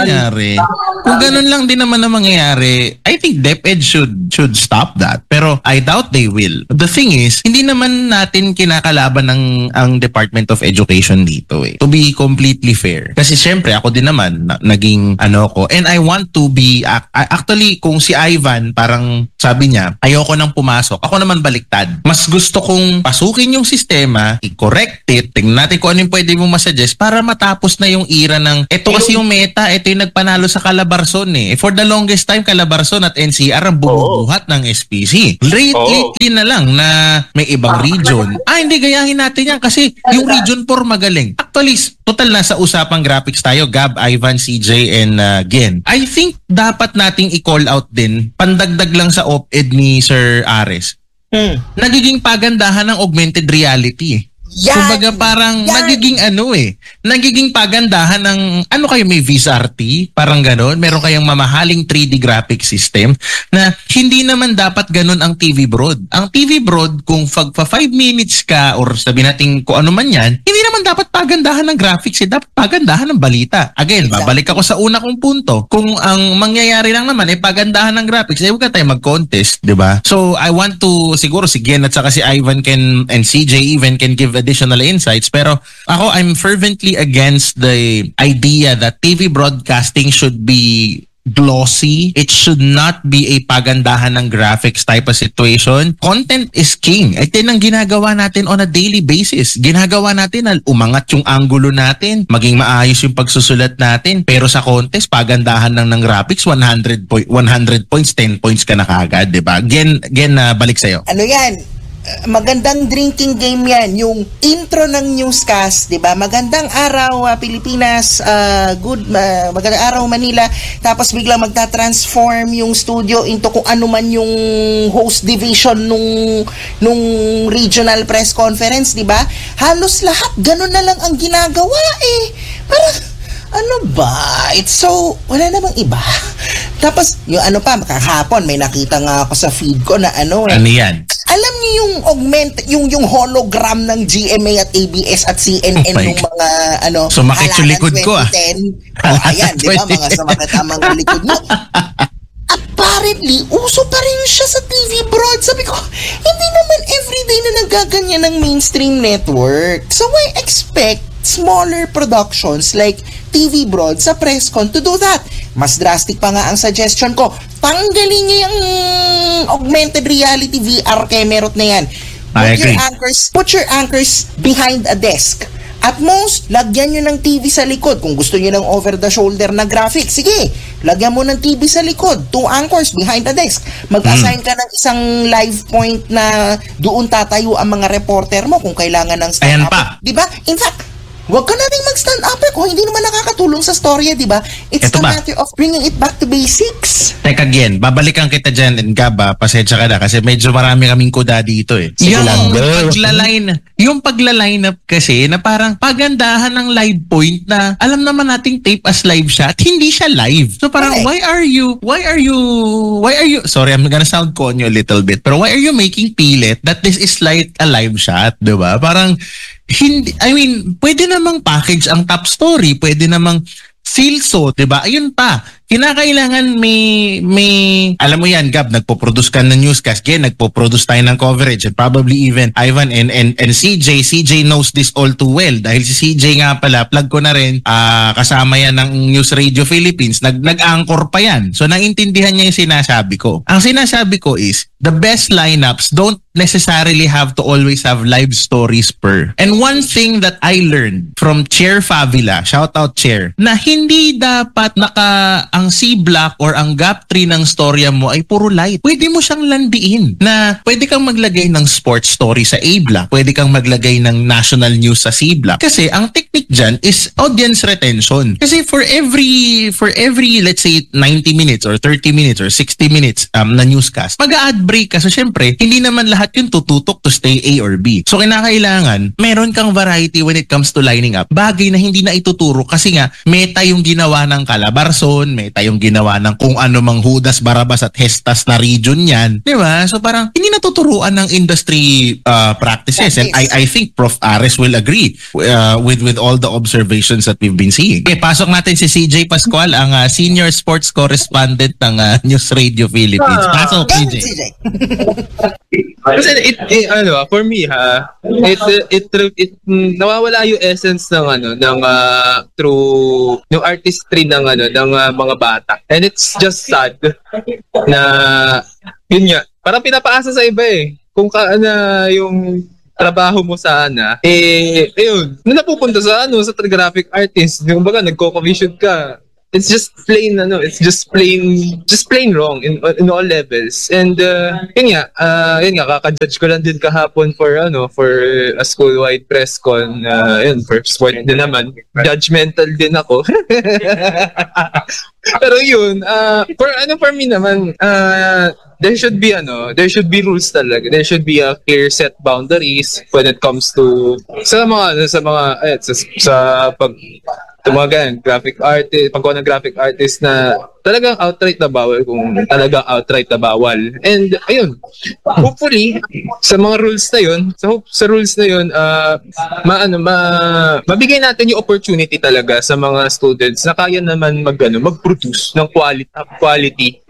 ang mangyayari, I think DepEd should stop that. Pero I doubt they will. The thing is, hindi naman natin kinakalaban ang Department of Education dito To be completely fair. Kasi syempre, ako din naman, naging ko. And I want to be, actually, kung si Ivan, parang sabi niya, ayoko nang pumasok. Ako naman baliktad. Mas gusto kong pasukin yung sistema, i-correct it, tingnan natin kung ano yung pwede mong masasuggest para matapos na yung era ng ito kasi yung meta, ito yung nagpanalo sa Calabarzon For the longest time, Calabarzon at NCR ang bumubuhat ng SPC. Lately na lang na may ibang region. Hindi gayahin natin yan kasi yung region 4 magaling. Actually, total na sa usapang graphics tayo, Gab, Ivan, CJ, and Gen. I think dapat nating i-call out din, pandagdag lang sa op-ed ni Sir Ares. Nagiging pagandahan ng augmented reality kumbaga parang nagiging pagandahan ng kayo may VSRT, parang gano'n. Meron kayong mamahaling 3D graphic system na hindi naman dapat gano'n ang TV Broad. Ang TV Broad, kung 5 minutes ka or sabihin natin kung ano man yan, hindi naman dapat pagandahan ng graphics, dapat pagandahan ng balita. Again, babalik ako sa una kong punto. Kung ang mangyayari lang naman pagandahan ng graphics, huwag ka tayo mag-contest, di ba? So, I want to, siguro si Gen at saka si Ivan and CJ even can give additional insights, pero ako, I'm fervently against the idea that TV broadcasting should be glossy. It should not be a pagandahan ng graphics type of situation. Content is king. Ito ang ginagawa natin on a daily basis. Ginagawa natin na umangat yung angulo natin, maging maayos yung pagsusulat natin, pero sa contest, pagandahan ng graphics, 100 points, 10 points ka na kagad, diba? Gen, balik sa'yo. Ano yan? Magandang drinking game yan, yung intro ng newscast, 'di ba? Magandang araw Pilipinas, magandang araw Manila, tapos biglang magta-transform yung studio into kung ano man yung host division nung regional press conference, 'di ba? Halos lahat ganun na lang ang ginagawa Parang ano ba? It's so, wala namang iba. Tapos, yung kahapon, may nakita nga ako sa feed ko na Ano yan? Alam niyo yung yung hologram ng GMA at ABS at CNN ng mga sumakit yung likod ko ayan, di ba? Mga sumakit ang mga likod mo. Apparently, uso pa rin siya sa TV Broad. Sabi ko, hindi naman everyday na nagaganyan ng mainstream network. So, I expect smaller productions like TV Broad sa presscon to do that. Mas drastic pa nga ang suggestion ko. Tanggalin niyo yung augmented reality VR camera na yan. Put your anchors behind a desk. At most, lagyan nyo ng TV sa likod. Kung gusto nyo ng over-the-shoulder na graphics, sige, lagyan mo ng TV sa likod, 2 anchors behind the desk. Mag-assign ka ng isang live point na doon tatayo ang mga reporter mo kung kailangan ng stand Ayan up. pa. Diba? In fact, huwag ka na rin mag-stand up kung hindi naman nakakatulong sa storya, di ba? It's Ito a ba? matter of bringing it back to basics. Teka again, babalikan kita dyan and Gab, pasensya ka na kasi medyo marami kaming kuda dito eh. Sige lang, girl. Yung pagla-line up kasi na parang pagandahan ng live point na alam naman nating tape as live shot, hindi siya live. So parang Okay. why are you, sorry, I'm gonna sound conyo a little bit, pero why are you making pilit that this is like a live shot, diba? Parang, hindi, I mean, pwede namang package ang top story, pwede namang silso, 'di ba? Ayun pa. Kinakailangan may alam mo yan, Gab, nagpo-produce ka ng newscast, nagpo-produce tayo ng coverage, and probably even Ivan and CJ knows this all too well dahil si CJ nga pala, plug ko na rin, kasama yan ng News Radio Philippines, nag-anchor pa yan. So naintindihan niya yung sinasabi ko. Ang sinasabi ko is, the best lineups don't necessarily have to always have live stories per. And one thing that I learned from Chair Favila, shout out Chair, na hindi dapat ang C-block or ang gap 3 ng storya mo ay puro light. Pwede mo siyang landiin na pwede kang maglagay ng sports story sa A-block, pwede kang maglagay ng national news sa C-block. Kasi ang technique dyan is audience retention. Kasi for every let's say 90 minutes or 30 minutes or 60 minutes na newscast, mag-a-ad break ka. So syempre, hindi naman lahat yun tututok to stay A or B. So kinakailangan, meron kang variety when it comes to lining up. Bagay na hindi na ituturo kasi nga, meta yung ginawa ng Calabarzon, meta yung ginawa ng kung ano mang Judas, Barabas at Hestas na region yan. Di ba? So parang hindi natuturuan ng industry practices. And I think Prof. Ares will agree with all the observations that we've been seeing. Okay, pasok natin si CJ Pascual, ang senior sports correspondent ng News Radio Philippines. Pasok, CJ. Kasi for me nawawala yung essence ng through yung artistry ng mga bata. And it's just sad na yun nga, parang pinapaasa sa iba kung yung trabaho mo sana ayun, napupunta sa sa graphic artist, yung baga nagko-commission ka. It's just plain wrong in all levels. And yun nga kaka-judge ko lang din kahapon for a school-wide press con, yun, for sport din naman. Judgmental din ako. Pero yun, for me naman, there should be rules talaga. There should be a clear set boundaries when it comes to sa graphic artist, pagkuha ng graphic artist na talagang outright na bawal kung talagang outright na bawal. And ayun, hopefully sa mga rules na yun, mabigay natin yung opportunity talaga sa mga students na kaya naman mag-produce ng quality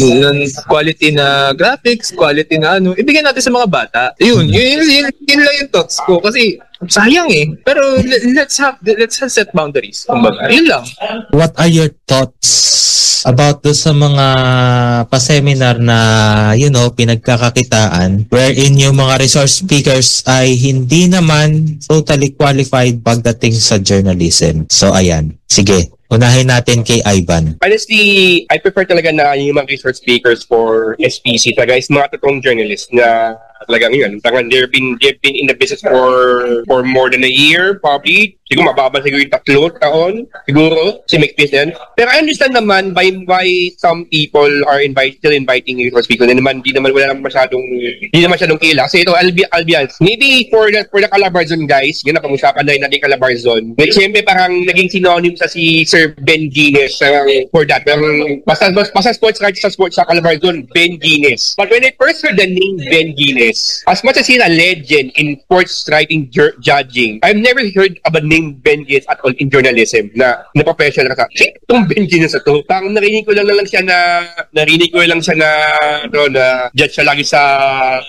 na graphics, quality na ibigay natin sa mga bata. Yun lang yung thoughts ko kasi sayang pero let's have set boundaries. Kumbaga, yun lang. What are your thoughts about sa mga pa-seminar na pinagkakakitaan wherein yung mga resource speakers ay hindi naman totally qualified pagdating sa journalism? So ayan, sige. Unahin natin kay Ivan. Honestly, I prefer talaga na yung mga resource speakers for SPC talaga is mga totoong journalists na talagang yun. They've been in the business for more than a year, probably. Siguro mababa siguro yung 3 taon, siguro, si Mike yan. Pero I understand naman why some people are still inviting resource speakers. Hindi naman masyadong kila. Kasi ito, I'll be honest. Maybe for the Calabarzon guys, yun na, pag-usapan na natin Calabarzon. But siyempre parang naging synonym sa si Sir Ben Guinness for that. Basta sports writer sa Calabarzon, Ben Guinness. But when I first heard the name Ben Guinness, as much as he's a legend in sports writing judging, I've never heard of a name Ben Guinness at all in journalism na professional ka. Itong Ben Guinness na to, parang narinig ko lang siya na judge siya lagi sa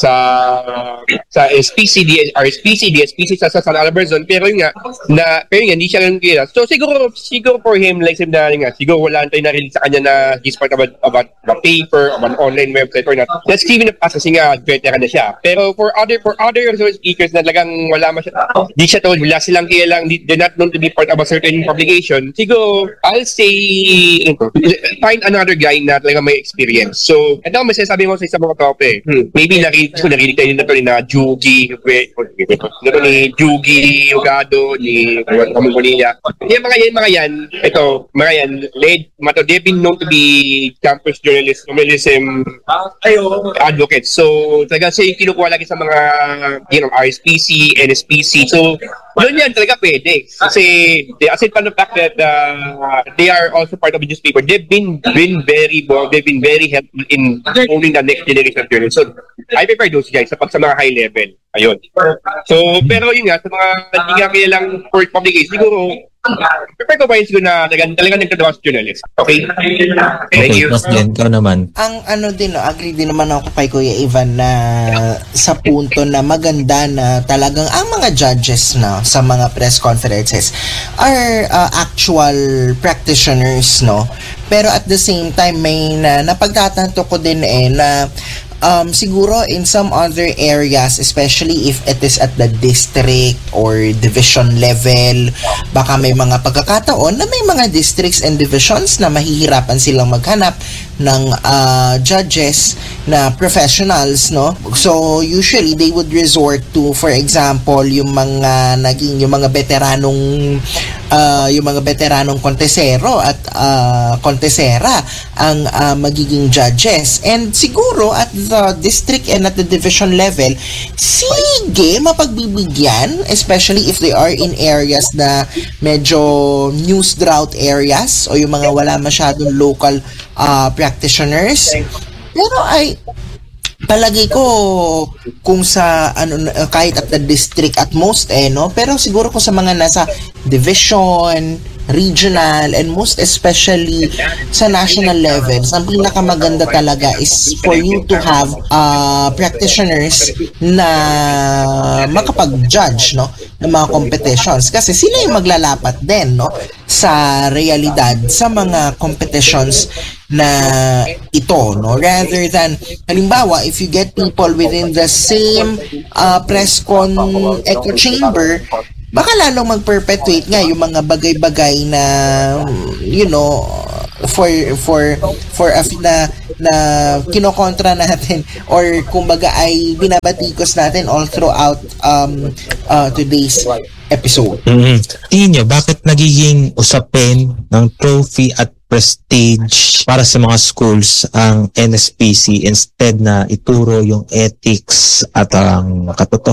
SPCD sa Calabarzon, pero yun nga hindi siya lang kila. So siguro for him, like sabi na nga, siguro wala tayo narinig sa kanya na he's part of a paper, of an online website or not. Let's give him a pass kasi nga veteran kanya-kanya siya. Pero for other resource speakers na talagang di siya told, wala silang kilalang, they're not known to be part of a certain publication, siguro, I'll say, find another guy na talagang may experience. So, ito ang masasabi mo sa isang mga tope. Maybe narinig tayo na to ni Jugi, ni Jugi, Ugado, ni Ramon Bonilla. Yung mga yan, they've been known to be campus journalism advocates. So, talaga siya yung kinukuha lagi sa mga, RSPC, NSPC. So, yun yan talaga pwede. Kasi, aside from the fact that they are also part of the newspaper, they've been very helpful in owning the next generation of journalists. So, I prefer those guys sa mga high level. Ayun. So, pero yun nga, sa mga hindi nga kilalang for publication, siguro, prefer ko ba yun siguro na talagang nagtatawa sa journalist. Okay? Thank you. Mas din, ikaw naman. Ang agree din naman ako kay Kuya Ivan na sa punto na maganda na talagang ang mga judges na sa mga press conferences are actual practitioners, no? Pero at the same time, may napagtatanto ko din na siguro in some other areas, especially if it is at the district or division level, baka may mga pagkakataon na may mga districts and divisions na mahihirapan silang maghanap ng judges na professionals, no? So usually they would resort to, for example, yung mga veteranong kontesero at kontesera ang magiging judges. And siguro at the district and at the division level, sige, mapagbibigyan, especially if they are in areas na medyo news drought areas o yung mga wala masyadong local practitioners. Pero palagay ko kung sa kahit at the district at most no, pero siguro kung sa mga nasa division, regional, and most especially sa national levels, ang pinakamaganda talaga is for you to have practitioners na makapag-judge, no, ng mga competitions, kasi sila yung maglalapat din, no, sa realidad sa mga competitions na ito, no, rather than halimbawa if you get people within the same press con echo chamber, baka lalong mag-perpetuate nga yung mga bagay-bagay na for na kinokontra natin or kumbaga ay binabatikos natin all throughout today's episode. Tingin nyo, bakit nagiging usapin ng trophy at prestige para sa mga schools ang NSPC instead na ituro yung ethics at ang katotohanan